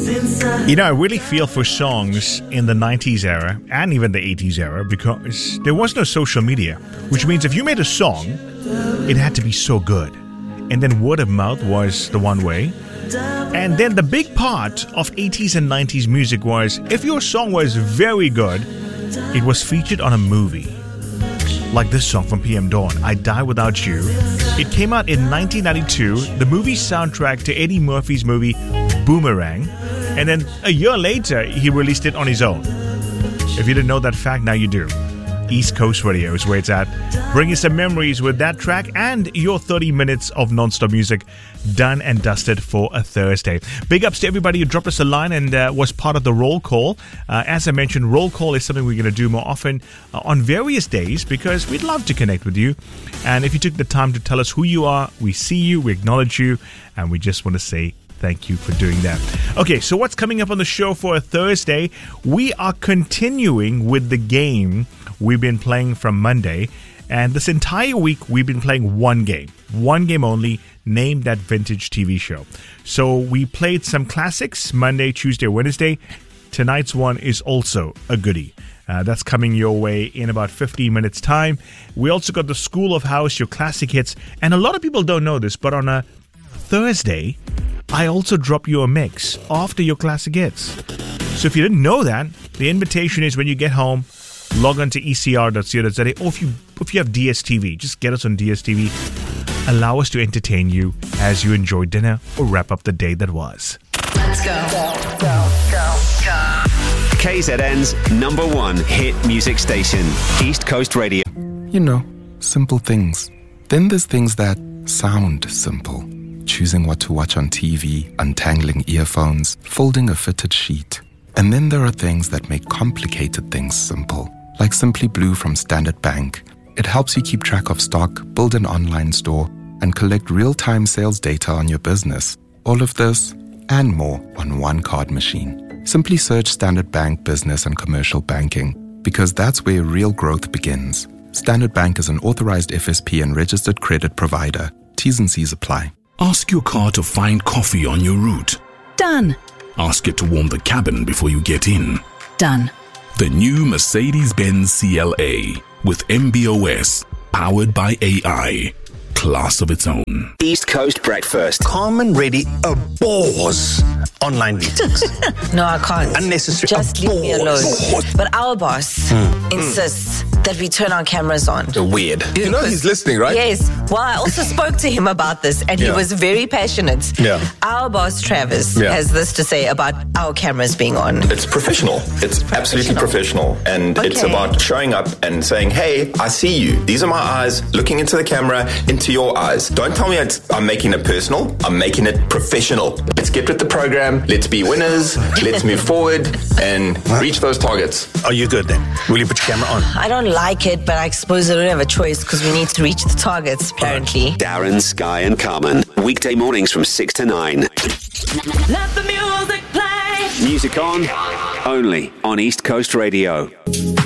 You know, I really feel for songs in the 90s era and even the 80s era because there was no social media, which means if you made a song, it had to be so good. And then word of mouth was the one way. And then the big part of 80s and 90s music was if your song was very good, it was featured on a movie. Like this song from PM Dawn, I Die Without You. It came out in 1992, the movie soundtrack to Eddie Murphy's movie Boomerang. And then a year later, he released it on his own. If you didn't know that fact, now you do. East Coast Radio is where it's at. Bring you some memories with that track and your 30 minutes of non-stop music done and dusted for a Thursday. Big ups to everybody who dropped us a line and was part of the roll call. As I mentioned, roll call is something we're going to do more often on various days because we'd love to connect with you. And if you took the time to tell us who you are, we see you, we acknowledge you, and we just want to say thank you for doing that. Okay, so what's coming up on the show for a Thursday? We are continuing with the game we've been playing from Monday. And this entire week, we've been playing one game only, Name That Vintage TV Show. So we played some classics Monday, Tuesday, Wednesday. Tonight's one is also a goodie. That's coming your way in about 15 minutes' time. We also got the School of House, your classic hits. And a lot of people don't know this, but on a Thursday, I also drop you a mix after your classic hits. So if you didn't know that, the invitation is when you get home, log on to ecr.co.za, or if you have DSTV, just get us on DSTV. Allow us to entertain you as you enjoy dinner or wrap up the day that was. Let's go. KZN's number one hit music station, East Coast Radio. You know, simple things. Then there's things that sound simple. Choosing what to watch on TV, untangling earphones, folding a fitted sheet. And then there are things that make complicated things simple. Like Simply Blue from Standard Bank. It helps you keep track of stock, build an online store, and collect real-time sales data on your business. All of this and more on one card machine. Simply search Standard Bank Business and Commercial Banking because that's where real growth begins. Standard Bank is an authorized FSP and registered credit provider. T's and C's apply. Ask your car to find coffee on your route. Done. Ask it to warm the cabin before you get in. Done. The new Mercedes-Benz CLA with MBOS, powered by AI. Class of its own. East Coast Breakfast. Carmen Reddy abhors online meetings. No, I can't. Unnecessary. Just leave me alone. But our boss insists that we turn our cameras on. Weird. You know he's listening, right? Yes. Well, I also spoke to him about this and he was very passionate. Yeah. Our boss, Travis, has this to say about our cameras being on. It's professional. It's absolutely professional. And it's about showing up and saying, hey, I see you. These are my eyes looking into the camera, into your eyes. Don't tell me I'm making it personal. I'm making it professional. Let's get with the program. Let's be winners. Let's move forward and reach those targets. Are you good then? Will you put your camera on? I don't like it, but I suppose I don't have a choice because we need to reach the targets, apparently. Darren, Sky and Carmen. Weekday mornings from 6 to 9. Let the music play. Music on, only on East Coast Radio.